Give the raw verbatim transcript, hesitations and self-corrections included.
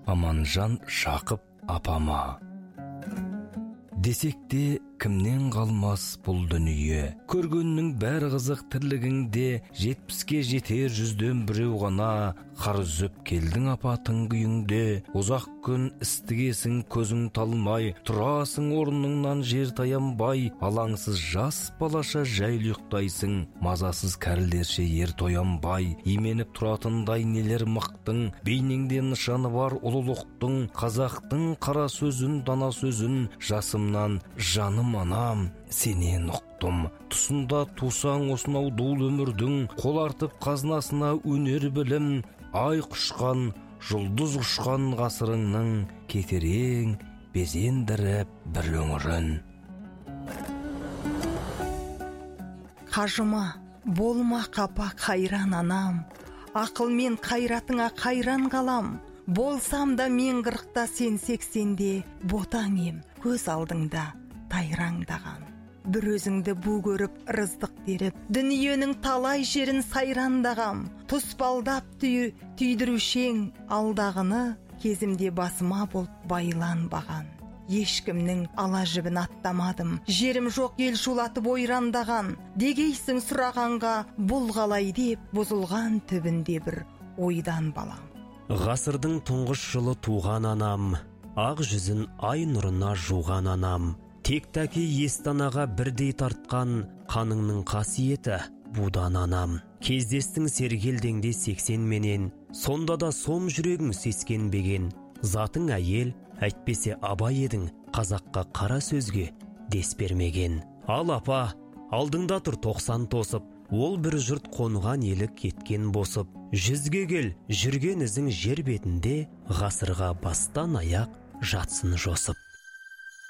Аманжан Жақып апама. Десек те кімнен қалмас бұл дүние, көргеннің бәрі қызық тірлігіңде, жетпіске жетер жүзден біреу ғана, қар үзіп келдің апа тыңғүйіңде, ұзақ күн істігесің көзің талмай, тұрасың орныңнан жер таянбай, алаңсыз жас балаша жайлы ұйықтайсың, мазасыз кәрілерше ер тоянбай, именіп тұратындай нелер мықтың, бейнеңде нышаны бар ұлылықтың, қазақтың қара сөзін, дана сөзін, жасымнан жаным анам, сенен ұқтым. Тұсында тусаң осынау дул өмірдің, қол артып қазынасына өнер білім, ай құшқан, жұлдыз ұшқан ғасырыңның, кетерең, безендіріп бір өңірін. Қажыма, болма қапа қайран анам, ақылмен қайратыңа қайран қалам, болсам да мен қырықта сен сексенде, ботаң ем көз алдыңда тайраңдаған. Бір өзіңді бу көріп рыздық беріп, дүниенің талай жерін сайрандағам, тұспалдап түй, түйдірушең алдағыны, кезімде басыма болып байланбаған. Ешкімнің ала жібін аттамадым, жерім жоқ ел шулатып ойрандаған, дегейсің сұрағанға бұл қалай деп, бұзылған түбінде бір ойдан балам. Ғасырдың тұңғыш жылы туған анам, ақ жүзін ай нұрына жуған анам, тек тәке естанаға бірдей тартқан қаныңның қасиеті будан анам. Кездестің сергелдеңде сексен менен, сонда да сом жүрегің сескенбеген, затың әйел, әйтпесе абай едің, қазаққа қара сөзге дес бермеген. Ал апа, алдыңда тұр тоқсан тосып, ол бір жұрт қонған елі кеткен босып, жүзге кел, жүрген ізің жер бетінде, ғасырға бастан аяқ жатсын жосып.